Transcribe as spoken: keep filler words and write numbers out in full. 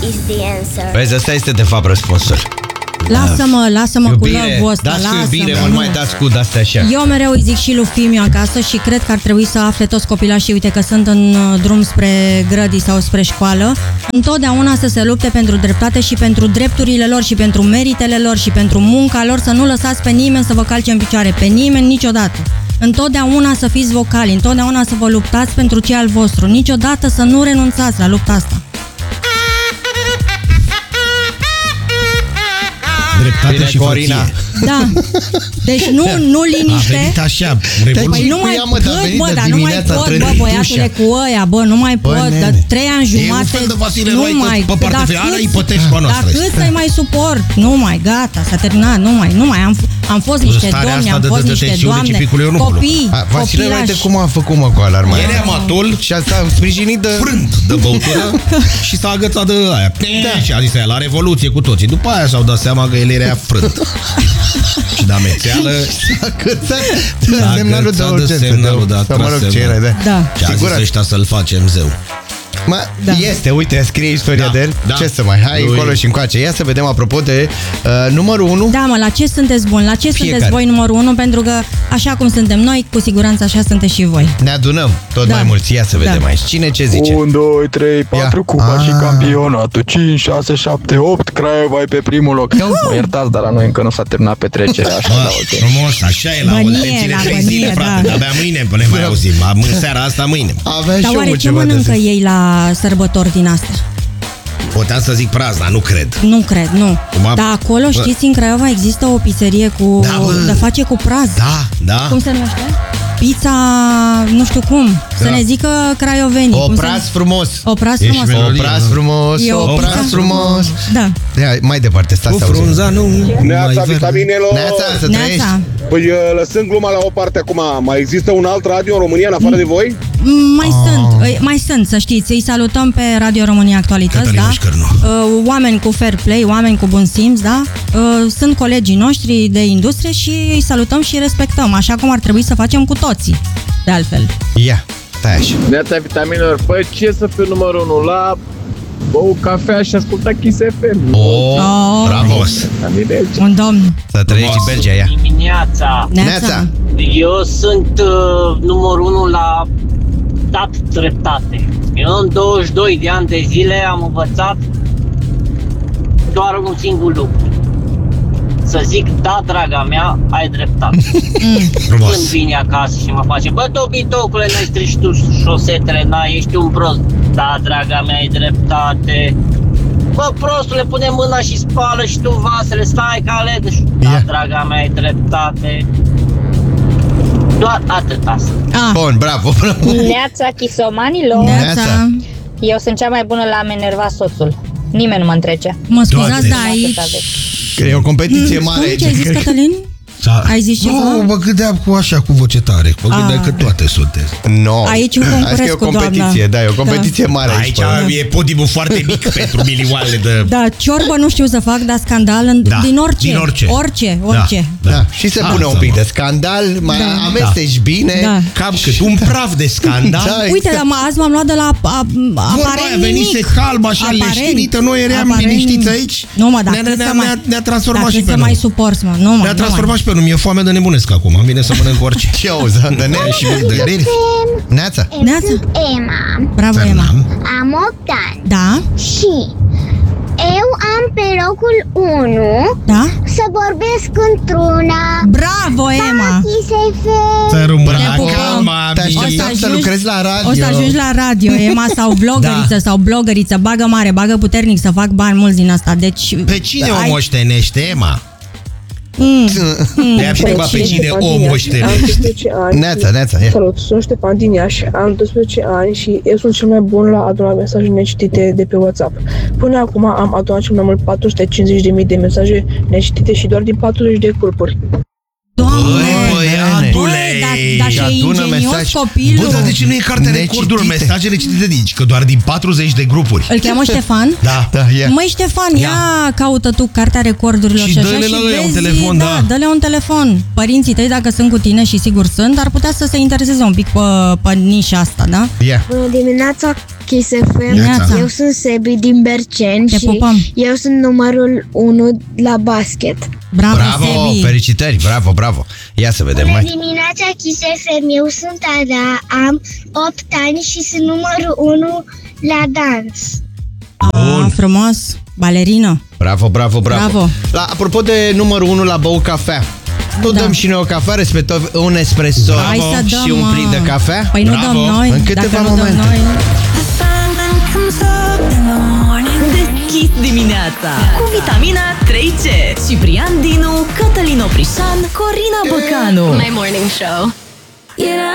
Vezi, ăsta este de fapt răspunsul. Lasă-mă, lasă-mă iubire, cu love-ul ăsta, dați cu lasă-mă. iubire, mă, nu mai dați cu de-astea așa. Eu mereu îi zic și lui Fimiu acasă și cred că ar trebui să afle toți copilașii, uite că sunt în drum spre grădii sau spre școală, întotdeauna să se lupte pentru dreptate și pentru drepturile lor și pentru meritele lor și pentru munca lor, să nu lăsați pe nimeni să vă calce în picioare, pe nimeni niciodată. Întotdeauna să fiți vocali, întotdeauna să vă luptați pentru ce al vostru, niciodată să nu renunțați la lupta asta. Dreptate Bine, și Corina. frăție. Da. Deci nu, nu liniște. A venit așa, Păi revoluție. nu mai ea, mă, dar a pot, venit bă, de dar nu mai dimineața pot, între bă, băiatule, dușa. cu ăia, bă, nu mai pot, nene. dar trei ani E un jumate, fel de Vasile nu Roită mai, pe partea dar feală, cât- ipoteci pe a noastră. Dar cât să-i mai suport? Nu mai, gata, s-a terminat, nu mai, nu mai, am, am fost niște Starea domni, asta am de- fost de- de niște tensiune, doamne, cipicul, eu nu copii, A, Vasile, uite copilași. cum a făcut, mă, cu alarma aia. Era amatul Și asta sprijinit de... frânt de băutură și s-a agățat de aia. Da. Și a zis aia, la revoluție cu toții. După aia și-au dat seama că el era frânt. Și de amețeală S-a agățat de S-a semnalul de agățat de urgență. semnalul de Sau, mă rog, atras ce era, semnal. da. Da. și a zis Sigur. ăștia să-l facem zeu. Mă, Da. este, uite, scrie istoria Da, de el. da. Ce să mai, hai Lui- încolo și încoace. Ia să vedem, apropo de uh, numărul unu. Da, mă, la ce sunteți buni? La ce Fiecare. sunteți voi numărul unu? Pentru că așa cum suntem noi, cu siguranță așa sunteți și voi. Ne adunăm tot Da. mai mulți. Ia să vedem Da. aici. Cine ce zice? unu, doi, trei, patru, Ia. cupa Ah. și campionatul. cinci, șase, șapte, opt, Craiova e pe primul loc. Mă iertați, dar la noi încă nu s-a terminat petrecerea. Așa, Bă, da, ok. frumos, așa e la Bănie, o ține la trei bănie, zile, frate. da. De-abia mâine ne mai auzim. În seara asta, mâine. Avea Dar și oare omul ce ceva de mănâncă zis. ei la sărbători din astea? Puteam să zic prazna, nu cred. Nu cred, nu. Cum a- Dar acolo, Bă. știți, în Craiova există o pizzerie cu... Da, bă. de face cu praz. Da, da. Cum se numește? Pizza, nu știu cum. Să Da. ne zică craiovenii. O Cum se- praz frumos. O praz Ești frumos. melodie. O praz frumos. E O o praz pizza. frumos. Da. Ia, mai departe, stați Cu să auzim. frunza nu mai Neața, verde. vitaminelor! Neața, să trăiești. Neața. Păi lăsând gluma la o parte acum, mai există un alt radio în România în afară de voi? Mai Ah. sunt, îi- mai sunt, să știți. Îi salutăm pe Radio România Actualități, Cătălin da? Mușcărnu. Uh, Oameni cu fair play, oameni cu bun simț, da? Uh, Sunt colegii noștri de industrie și îi salutăm și îi respectăm, așa cum ar trebui să facem cu toții, de altfel. Ia, stai așa. Neața vitaminelor, păi ce să fiu numărul unu? La bău cafea și asculta Kiss F M. O, Oh. bravos. La mine. Un domn. Să trăiești și Belgia, ia. Dimineața. Neața. Eu sunt uh, numărul unu la dat dreptate. Eu în douăzeci și doi de ani de zile am învățat doar un singur lucru. Să zic, da, draga mea, ai dreptate. Frumos. Când vine acasă și mă face, bă, dobitocule, n-ai strici tu șosetele, n-ai, ești un prost. Da, draga mea, ai dreptate. Bă, prostule, pune mâna și spală și tu vasele, stai ca aleg. Da, Ia. draga mea, ai dreptate. Doar atâta. Ah, Bun, bravo, bravo. Neața chisomanilor. Neața. Eu sunt cea mai bună la a-mi enerva soțul. Nimeni nu mă întrece. Mă scuzați, Doamne. dar aici... Atât aveți. Că e o competiție mare. Cum, ce ai zis, Cred că- Cătălin? Da. Ai zis ceva? Nu, mă gândeam cu așa, cu voce tare. Mă gândeam Ah. că toate sunteți. No. Aici eu concurez Asta e o cu competiție, doamna. da, e o competiție mare aici. Aici e podiumul foarte mic pentru milioane de... Da, ciorbă nu știu să fac, dar scandal în, Da, din orice. din orice. Orice, orice. Da. Și se pune un pic de scandal, mai Da. amesteci bine. Da. Cam cât un praf de scandal. Da, Uite, dar mă- azi m-am luat de la a, a, Vorba aparent aia venise nimic. calm, așa, Aparent. leștinită, noi eram Aparent liniștiți nimic. aici. Nu, mă, dar Ne-a- cât ne-a- să mai- ne-a- ne-a transformat dar și cât pe să noi. mai suporți, mă. Nu, mă, Ne-a nu transformat mai. și pe noi. Mi-e foame de nebunesc acum. Îmi vine să mănânc orice. Ce auzi, Andănea și Dăderi. Neața. Neața. Emma. Bravo, Emma. Am opt ani Da? și eu am pe locul unu Da? să vorbesc într-una. Bravo, Emma. Kiss F M. Să rămână Te pupăm. calma, Te mami. așteptam să lucrezi la radio. O să ajungi la radio, Emma, sau blogăriță, Da. sau blogăriță. Bagă mare, bagă puternic să fac bani mulți din asta. Deci, Pe cine o ai- moștenește, Emma? Mm. Le-am și întrebat pe cine o Am moștenește. doisprezece ani. Neața, Neața, ia. Salut, sunt Ștefan din Iași, am doisprezece ani și eu sunt cel mai bun la adunat mesaje necitite de pe WhatsApp. Până acum am adunat cel mai mult patru sute cincizeci de mii de mesaje necitite și doar din patruzeci de grupuri. Doamne, Băi, băiatule! Băi, dar Dar și ce adună ingenios mesaj. copilul. Bă, dar de ce nu e cartea recordurilor, Necitite. mesajele citite de aici? Că doar din patruzeci de grupuri. Îl cheamă Ștefan? Da. Da, ia. Măi, Ștefan, ia, Ia. caută tu cartea recordurilor Și și, așa dă-le și la ăia un vezi, telefon, da. dă-le un telefon. Părinții tăi, dacă sunt cu tine și sigur sunt, ar putea să se intereseze un pic pe, pe nișa asta, da? Ia. Bună dimineața, Kiss F M. Neața. Eu sunt Sebi din Berceni Te și pupăm. eu sunt numărul unu la basket. Bravo, Bravo, Sebi. felicitări, bravo, bravo. Ia să vedem, Bună mai. dimineața, Kiss F M. Eu sunt Ada, am opt ani și sunt numărul unu la dans. Ah, frumos. Balerină. Bravo, bravo, bravo. Bravo. La, apropo de numărul unu la băut cafea. Nu Da. dăm și noi o cafea, respectiv un espresso Hai să dăm, și un plic de mă. cafea? Păi nu Bravo. dăm noi. În câteva Dacă nu dăm momente. noi... Deschis dimineața cu vitamina trei C. Ciprian Dinu, Cătălin Oprișan, Corina Băcanu. My morning show.